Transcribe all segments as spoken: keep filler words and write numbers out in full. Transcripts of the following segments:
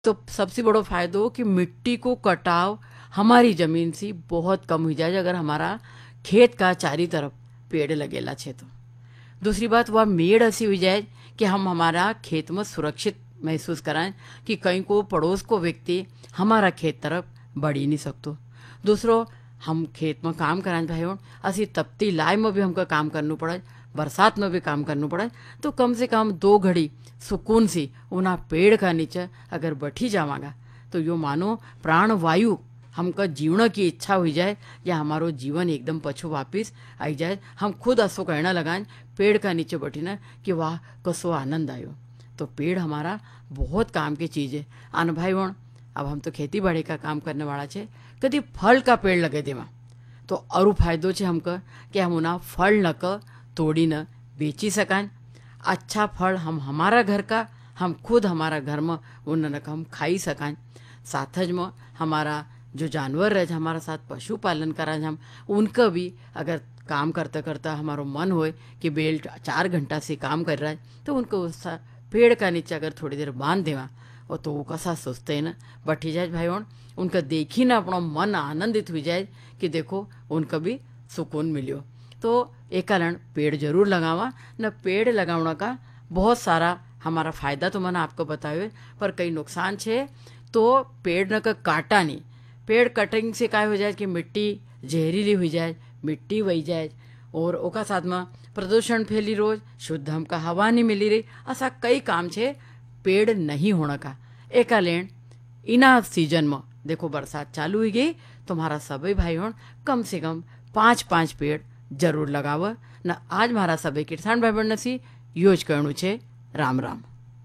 तो सबसे बड़ो फायदो कि मिट्टी को कटाव हमारी जमीन से बहुत कम हो जाए अगर हमारा खेत का चारी तरफ पेड़ लगेला छे तो। दूसरी बात वह मेड़ ऐसी हो जाए कि हम हमारा खेत में सुरक्षित महसूस कराएं कि कहीं को पड़ोस को व्यक्ति हमारा खेत तरफ बढ़ ही नहीं सकतो। दूसरो, हम खेत में काम कराएं भाई असी तपती लाई में भी हमको काम करना पड़े, बरसात में भी काम करना पड़े, तो कम से कम दो घड़ी सुकून सी उना पेड़ का नीचे अगर बैठी जावांगा तो यो मानो प्राण वायु हमका जीवन की इच्छा हुई जाए या हमारो जीवन एकदम पछो वापिस आई जाए। हम खुद असो कहना लगाएं पेड़ का नीचे बैठी ना कि वाह कसो आनंद आयो। तो पेड़ हमारा बहुत काम की चीज़ है। आन भाई बहन, अब हम तो खेती बाड़ी का काम करने वाला छे, कदी फल का पेड़ लगे देवा तो अरु फायदो छे हमका कि हम उना फल न क तोड़ी न बेची सकान। अच्छा फल हम हमारा घर का हम खुद हमारा घर में उन न हम खाई सकान। साथ में हमारा जो जानवर रहे हमारा साथ पशुपालन करा हम उनका भी अगर काम करते करता हमारो मन होए कि बेल चार घंटा से काम कर रहा है तो उनको उस पेड़ का नीचे अगर थोड़ी देर बांध देवा और तो वो कसा सोचते हैं ना बैठी जाए भाई बहन, उनका देखी ना अपना मन आनंदित हो जाए कि देखो उनका भी सुकून मिलियो। तो एक कारण पेड़ जरूर लगावा न। पेड़ लगावना का बहुत सारा हमारा फायदा तो मैंने आपको बताए, पर कई नुकसान छे। तो पेड़ न का काटा नहीं, पेड़ कटिंग से काय हो जाए कि मिट्टी जहरीली हो जाए, मिट्टी वही जाए और ओका साथ में प्रदूषण फैली, रोज शुद्ध हमका हवा नहीं मिली रही। ऐसा कई काम छे पेड़ नहीं होने का। एका लेन इना सीजन में देखो बरसात चालू हुई गई, तुम्हारा सभी भाई बहन कम से कम पाँच पाँच पेड़ जरूर लगाव न। आज मारा सभी किसान भाई बहन सी योज करनु छे। राम राम।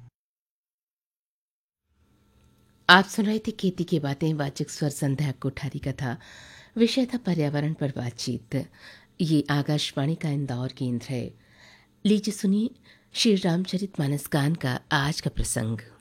आप सुन रहे थे खेती की बातें, वाचक स्वर संध्या कोठारी का था। विषय था पर्यावरण पर बातचीत। ये आकाशवाणी का इंदौर केंद्र है। लीजिए सुनिए श्री रामचरित मानस गान का आज का प्रसंग।